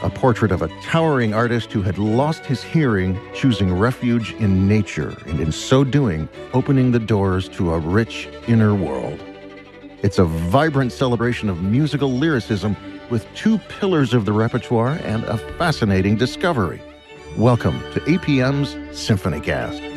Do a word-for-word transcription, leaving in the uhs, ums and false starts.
a portrait of a towering artist who had lost his hearing, choosing refuge in nature, and in so doing, opening the doors to a rich inner world. It's a vibrant celebration of musical lyricism with two pillars of the repertoire and a fascinating discovery. Welcome to A P M's SymphonyCast.